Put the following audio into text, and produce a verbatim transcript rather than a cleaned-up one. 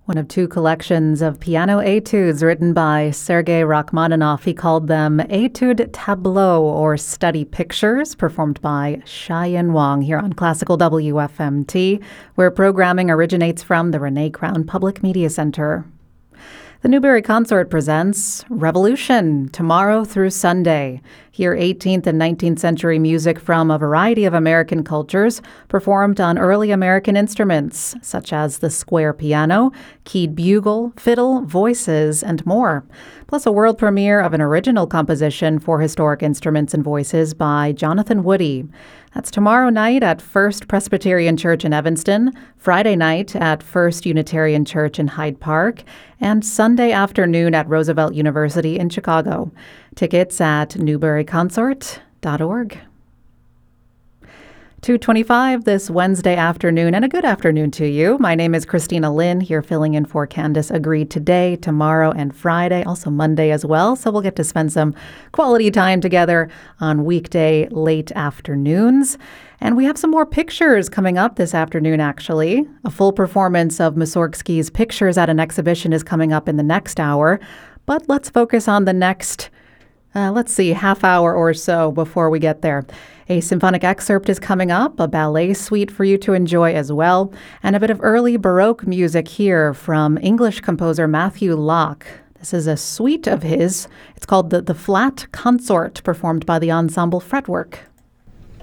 One of two collections of piano etudes written by Sergei Rachmaninoff. He called them Etude Tableau, or Study Pictures, performed by Cheyenne Wang here on Classical W F M T, where programming originates from the Renee Crown Public Media Center. The Newberry Consort presents Revolution, tomorrow through Sunday. Hear eighteenth and nineteenth century music from a variety of American cultures, performed on early American instruments, such as the square piano, keyed bugle, fiddle, voices, and more. Plus a world premiere of an original composition for historic instruments and voices by Jonathan Woody. That's tomorrow night at First Presbyterian Church in Evanston, Friday night at First Unitarian Church in Hyde Park, and Sunday afternoon at Roosevelt University in Chicago. Tickets at newberry consort dot org. two twenty-five this Wednesday afternoon, and a good afternoon to you. My name is Christina Lynn, here filling in for Candace Agreed today, tomorrow, and Friday, also Monday as well. So we'll get to spend some quality time together on weekday late afternoons. And we have some more pictures coming up this afternoon, actually. A full performance of Mussorgsky's Pictures at an Exhibition is coming up in the next hour. But let's focus on the next Uh, let's see, half hour or so before we get there. A symphonic excerpt is coming up, a ballet suite for you to enjoy as well, and a bit of early Baroque music here from English composer Matthew Locke. This is a suite of his. It's called the, the Flat Consort, performed by the Ensemble Fretwork.